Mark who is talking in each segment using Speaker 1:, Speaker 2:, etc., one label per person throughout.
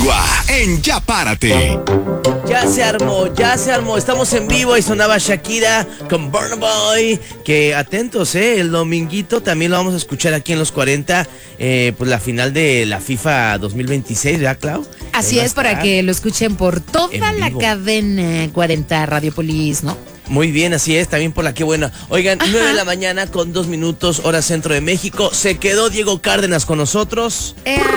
Speaker 1: Antigua en Ya Párate.
Speaker 2: Ya se armó. Estamos en vivo y sonaba Shakira con Burna Boy. Que atentos, el dominguito también lo vamos a escuchar aquí en los 40. Pues la final de la FIFA 2026, ¿verdad, Clau?
Speaker 3: Así es, para que lo escuchen por toda la cadena 40 Radiopolis, ¿no?
Speaker 2: Muy bien, así es, también por la que buena. Oigan, 9 de la mañana con 2 minutos, hora centro de México. Se quedó Diego Cárdenas con nosotros.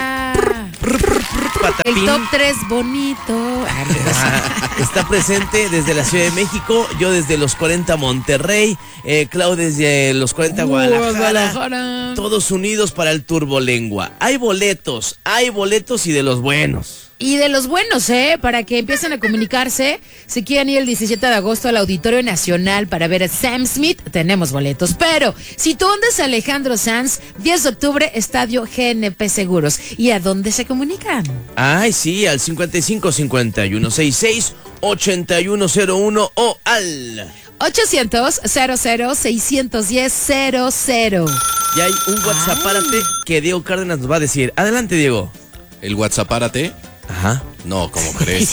Speaker 3: El top 3 bonito.
Speaker 2: Está presente desde la Ciudad de México, yo desde los 40 Monterrey, Clau desde los 40 Guadalajara. Todos unidos para el Turbolengua. Hay boletos y de los buenos.
Speaker 3: Y de los buenos, para que empiecen a comunicarse. Si quieren ir el 17 de agosto al Auditorio Nacional para ver a Sam Smith, tenemos boletos. Pero si tú andas a Alejandro Sanz, 10 de octubre, Estadio GNP Seguros. ¿Y a dónde se comunican?
Speaker 2: Ay, sí, al 55 51 66 8101 o al
Speaker 3: 800-00-610-00.
Speaker 2: Y hay un WhatsAppárate que Diego Cárdenas nos va a decir. Adelante, Diego.
Speaker 4: ¿El WhatsAppárate?
Speaker 2: Ajá.
Speaker 4: No, ¿cómo crees?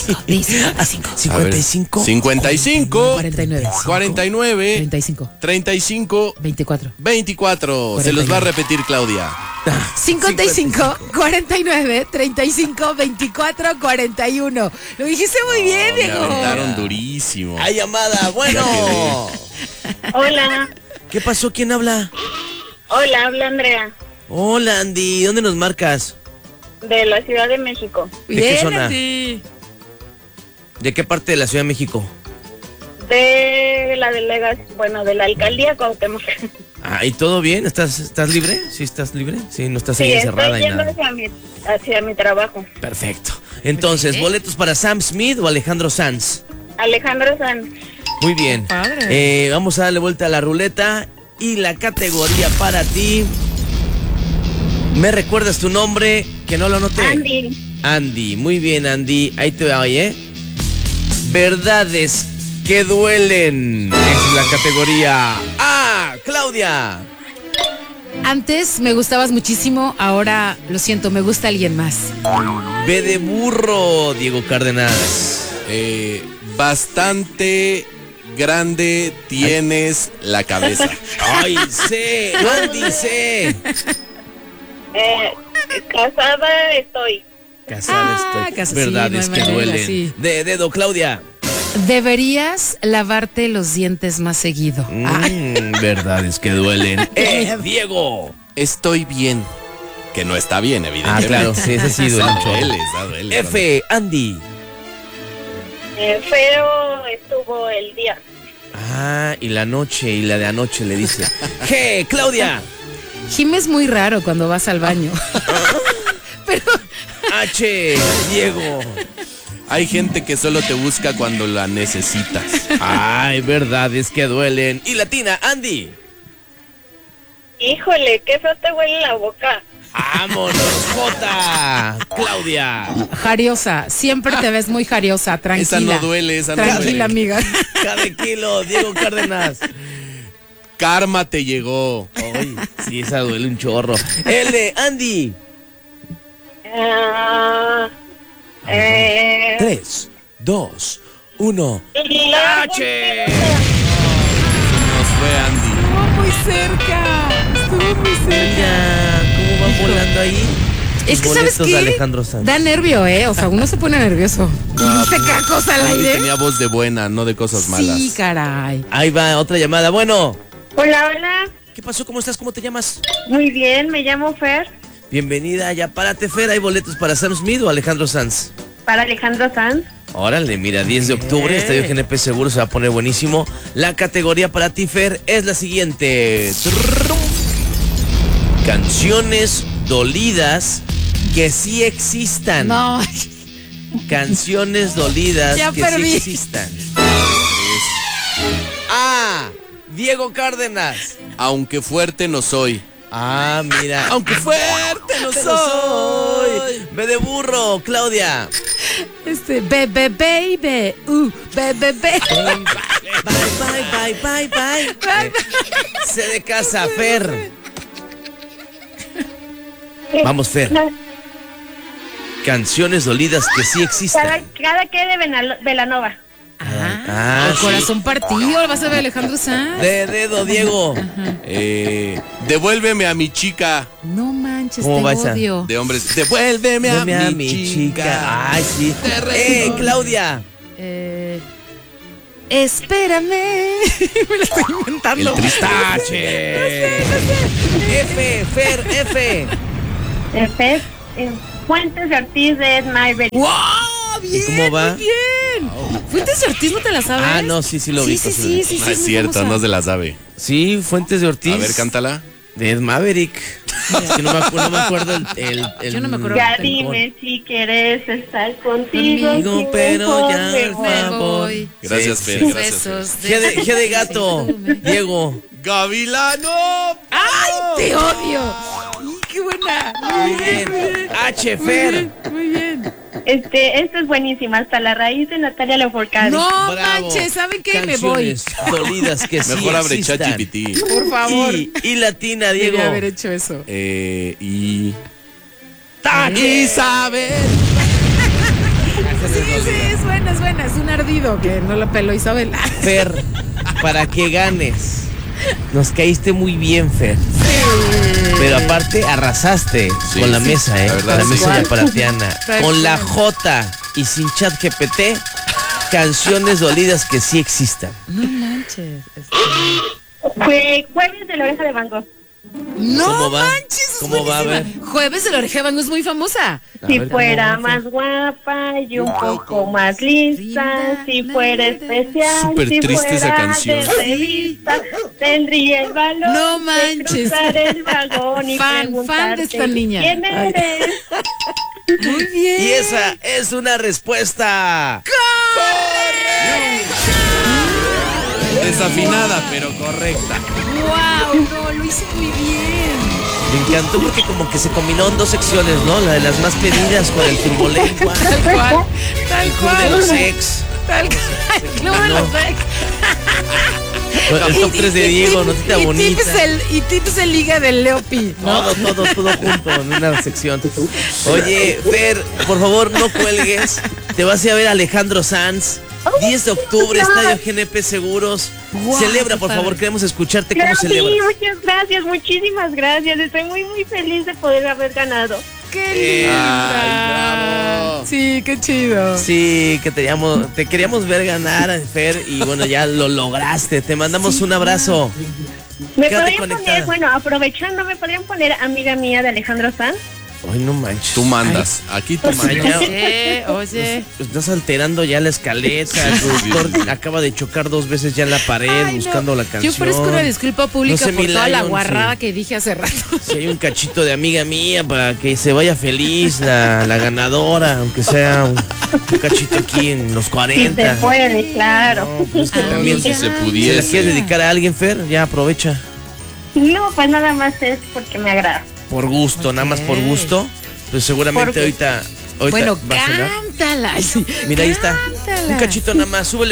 Speaker 2: 55
Speaker 4: 55
Speaker 3: 49
Speaker 4: 35
Speaker 3: 24
Speaker 4: Se los va a repetir Claudia.
Speaker 3: 55 49 35 24 41. Lo dijiste muy bien, Diego.
Speaker 4: Me aventaron durísimo.
Speaker 2: Hay llamada, bueno.
Speaker 5: Hola.
Speaker 2: ¿Qué pasó? ¿Quién habla?
Speaker 5: Hola, habla Andrea.
Speaker 2: Hola, Andy. ¿Dónde nos marcas?
Speaker 5: De la Ciudad de México.
Speaker 2: ¿De qué zona? ¿De qué parte de la Ciudad de México?
Speaker 5: De la delegación, de la alcaldía Cuauhtémoc.
Speaker 2: Ah, ¿y todo bien? ¿Estás libre? ¿Sí estás libre? Sí, no estás ahí encerrada
Speaker 5: estoy yendo hacia mi trabajo.
Speaker 2: Perfecto. Entonces, ¿boletos para Sam Smith o Alejandro Sanz?
Speaker 5: Alejandro Sanz.
Speaker 2: Muy bien. Vamos a darle vuelta a la ruleta y la categoría para ti. ¿Me recuerdas tu nombre? Que no lo anoté. Andy, muy bien, Andy. Ahí te voy, Verdades que duelen. Es la categoría A. Claudia.
Speaker 3: Antes me gustabas muchísimo, ahora lo siento, me gusta alguien más.
Speaker 2: B de burro, Diego Cárdenas.
Speaker 4: Bastante grande tienes la cabeza.
Speaker 2: Ay, C. Andy, C.
Speaker 5: Casada estoy.
Speaker 2: Verdades
Speaker 3: sí,
Speaker 2: que duelen.
Speaker 3: Sí.
Speaker 2: De dedo, Claudia.
Speaker 3: Deberías lavarte los dientes más seguido.
Speaker 2: Verdades que duelen. Diego.
Speaker 4: Estoy bien. Que no está bien, evidentemente.
Speaker 2: Claro, sí, ese sí duele mucho.
Speaker 4: Duele.
Speaker 2: F, Andy.
Speaker 5: Feo estuvo el día.
Speaker 2: Y la noche, y la de anoche le dice. G, Claudia.
Speaker 3: Jim es muy raro cuando vas al baño. Pero
Speaker 2: H, Diego.
Speaker 4: Hay gente que solo te busca cuando la necesitas.
Speaker 2: Ay, verdades que duelen. Y latina, Andy.
Speaker 5: Híjole, qué feo te huele la boca.
Speaker 2: ¡Vámonos, J! Claudia.
Speaker 3: Jariosa, siempre te ves muy jariosa, tranquila.
Speaker 4: Esa no duele,
Speaker 3: Tranquila, amiga.
Speaker 2: Cada kilo, Diego Cárdenas.
Speaker 4: Karma te llegó.
Speaker 2: Ay, sí, esa duele un chorro. L, Andy. 3, 2, 1. ¡H!
Speaker 4: Nos fue Andy.
Speaker 3: Estuvo muy cerca.
Speaker 2: Mira, ¿cómo van volando ahí?
Speaker 3: Es que, ¿sabes qué?
Speaker 2: Alejandro Sanz.
Speaker 3: Da nervio, O sea, uno se pone nervioso. ¿Se cae cosa al aire?
Speaker 4: Tenía voz de buena, no de cosas malas.
Speaker 3: Sí, caray.
Speaker 2: Ahí va, otra llamada. Bueno.
Speaker 5: Hola, hola.
Speaker 2: ¿Qué pasó? ¿Cómo estás? ¿Cómo te llamas?
Speaker 5: Muy bien, me llamo Fer.
Speaker 2: Bienvenida, ya párate, Fer. ¿Hay boletos para Sam Smith o Alejandro Sanz?
Speaker 5: Para Alejandro Sanz.
Speaker 2: Órale, mira, 10 de octubre, Estadio GNP Seguro, se va a poner buenísimo. La categoría para ti, Fer, es la siguiente. Canciones dolidas que sí existan.
Speaker 3: No.
Speaker 2: Canciones dolidas
Speaker 3: ya
Speaker 2: que
Speaker 3: perdí.
Speaker 2: sí existan. A. Diego Cárdenas.
Speaker 4: Aunque fuerte no soy.
Speaker 2: Mira.
Speaker 4: Aunque fuerte no soy.
Speaker 2: B de burro, Claudia.
Speaker 3: Bebe, baby. Bebe, baby.
Speaker 2: Bye. Se de casa, Fer. Vamos, Fer. Canciones dolidas que sí existen.
Speaker 5: Cada que de Belanova.
Speaker 3: El corazón partido, vas a ver Alejandro Sanz.
Speaker 2: De dedo, Diego.
Speaker 4: Devuélveme a mi chica.
Speaker 3: No manches,
Speaker 2: ¿Cómo
Speaker 3: te
Speaker 2: va esa?
Speaker 3: odio.
Speaker 4: De hombres. Devuélveme
Speaker 2: Deme
Speaker 4: a mi chica.
Speaker 2: Ay, sí. Claudia.
Speaker 3: Espérame. Me lo estoy inventando.
Speaker 4: El tristache.
Speaker 2: F, Fer, F.
Speaker 5: F. Fuentes de Ortiz de Ed Maverick.
Speaker 3: ¡Wow! Bien,
Speaker 2: ¿Cómo va?
Speaker 3: muy bien. Fuentes de Ortiz, ¿no te la sabes?
Speaker 2: Ah, no, sí lo vi.
Speaker 3: Sí,
Speaker 4: No es cierto, no se la sabe.
Speaker 2: Sí, Fuentes de Ortiz.
Speaker 4: A ver, cántala.
Speaker 2: De Ed Maverick. Es que no me acuerdo el
Speaker 3: Yo no me acuerdo.
Speaker 5: Ya dime si quieres estar contigo.
Speaker 2: Conmigo,
Speaker 5: si
Speaker 2: pero
Speaker 5: mejor
Speaker 2: ya
Speaker 5: me voy.
Speaker 3: me voy.
Speaker 4: Gracias,
Speaker 2: Sí,
Speaker 4: Fer,
Speaker 2: sí.
Speaker 4: gracias. Fer.
Speaker 3: Besos
Speaker 2: G de gato. Diego.
Speaker 4: Gavilano.
Speaker 3: ¡Ay, te odio! ¡Y qué buena!
Speaker 2: Muy bien. H, Fer.
Speaker 3: Muy bien.
Speaker 5: Esta es buenísima. Hasta la raíz de Natalia Lafourcade.
Speaker 3: No
Speaker 2: Bravo.
Speaker 3: manches, ¿saben qué? Me voy.
Speaker 2: Canciones dolidas que sí
Speaker 4: Mejor abre
Speaker 2: existan.
Speaker 4: ChatGPT.
Speaker 3: Por favor.
Speaker 2: Y latina, Diego.
Speaker 3: Debería haber hecho eso.
Speaker 4: Y
Speaker 2: Isabel.
Speaker 3: Sí, es buena. Es un ardido que no lo peló Isabel.
Speaker 2: Fer, para que ganes. Nos caíste muy bien, Fer. Pero aparte arrasaste
Speaker 4: Sí,
Speaker 2: con la
Speaker 4: sí,
Speaker 2: mesa,
Speaker 4: la verdad,
Speaker 2: la
Speaker 4: sí.
Speaker 2: mesa
Speaker 3: ¿Cuál?
Speaker 2: yaparatiana.
Speaker 3: ¿Cuál?
Speaker 2: Con la J y sin chat GPT, canciones dolidas que sí existan.
Speaker 3: No manches.
Speaker 5: Fue Jueves de la Oreja de Van Gogh.
Speaker 3: No
Speaker 2: ¿Cómo va?
Speaker 3: manches, es
Speaker 2: ¿Cómo va? A
Speaker 3: buenísima.
Speaker 2: ver.
Speaker 3: Jueves de la Oreja de Van Gogh es muy famosa.
Speaker 5: Si
Speaker 2: ver,
Speaker 5: fuera
Speaker 2: ¿cómo?
Speaker 5: más guapa y un poco más lista, si fuera especial,
Speaker 4: Súper
Speaker 5: si
Speaker 4: triste esa
Speaker 5: fuera
Speaker 4: canción.
Speaker 5: de revista, tendría el valor
Speaker 3: No
Speaker 5: de
Speaker 3: manches.
Speaker 5: cruzar el vagón y
Speaker 3: Fan de
Speaker 5: preguntarte
Speaker 3: esta niña.
Speaker 5: ¿quién
Speaker 3: Ay.
Speaker 5: eres?
Speaker 3: Muy bien.
Speaker 2: Y esa es una respuesta.
Speaker 4: desafinada, pero correcta.
Speaker 3: ¡Wow! No, lo hice muy bien.
Speaker 2: Me encantó porque como que se combinó en dos secciones, ¿no? La de las más pedidas con el turbolengua.
Speaker 3: Tal cual. Tal
Speaker 2: El club de
Speaker 3: cual.
Speaker 2: los ex.
Speaker 3: Tal cual. El club de los ex.
Speaker 2: El top 3 de Diego, notita bonita.
Speaker 3: Y tips en liga del Leopi.
Speaker 2: Todo junto en una sección. Oye, Fer, por favor, no cuelgues. Te vas a ir a ver a Alejandro Sanz. 10 de octubre, Estadio GNP Seguros.
Speaker 3: Guau,
Speaker 2: Celebra,
Speaker 3: qué
Speaker 2: por
Speaker 3: padre.
Speaker 2: favor, queremos escucharte cómo
Speaker 5: Claro, sí,
Speaker 2: celebras.
Speaker 5: muchas gracias, muchísimas gracias. Estoy muy, muy feliz de poder haber ganado.
Speaker 3: ¡Qué linda!
Speaker 4: Ay, bravo.
Speaker 3: Sí, qué chido.
Speaker 2: Sí, que te queríamos ver ganar, Fer, y bueno, ya lo lograste. Te mandamos un abrazo.
Speaker 5: ¿Me
Speaker 2: Quédate
Speaker 5: podrían
Speaker 2: conectada.
Speaker 5: poner, bueno, aprovechando, me podrían poner amiga mía de Alejandro Sanz?
Speaker 2: Ay, no manches.
Speaker 4: Tú mandas. Aquí tú mandas.
Speaker 3: Oye.
Speaker 2: Estás alterando ya la escaleta. El productor acaba de chocar 2 veces ya en la pared
Speaker 3: Ay, no.
Speaker 2: buscando la canción.
Speaker 3: Yo ofrezco una disculpa pública
Speaker 2: No sé,
Speaker 3: por
Speaker 2: mi
Speaker 3: toda la
Speaker 2: Lion,
Speaker 3: guarrada
Speaker 2: sí.
Speaker 3: que dije hace rato.
Speaker 2: Si hay un cachito de amiga mía para que se vaya feliz la ganadora, aunque sea un cachito aquí en los
Speaker 5: Si
Speaker 2: 40.
Speaker 5: se puede, claro.
Speaker 2: No, pues que también
Speaker 4: Si se
Speaker 2: si la
Speaker 4: pudiese.
Speaker 2: quieres dedicar a alguien, Fer, ya aprovecha.
Speaker 5: No, pues nada más es porque me agrada.
Speaker 2: Por gusto, nada más por
Speaker 3: Ok.
Speaker 2: gusto. Pues seguramente
Speaker 5: Porque-
Speaker 2: ahorita
Speaker 3: Bueno,
Speaker 2: va a sonar.
Speaker 3: cántala. Sí,
Speaker 2: Mira, ahí está.
Speaker 3: cántala.
Speaker 2: Un cachito nada más, súbele.